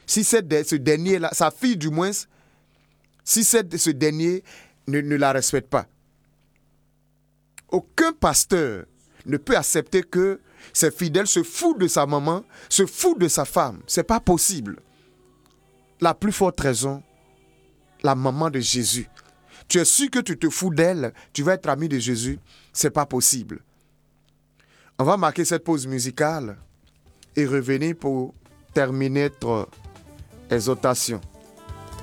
si ce dernier-là, sa fille du moins, si ce dernier ne la respecte pas. Aucun pasteur ne peut accepter que ses fidèles se foutent de sa maman, se foutent de sa femme. Ce n'est pas possible. La plus forte raison, la maman de Jésus. Tu es sûr que tu te fous d'elle, tu vas être ami de Jésus. Ce n'est pas possible. On va marquer cette pause musicale et revenir pour terminer notre exhortation.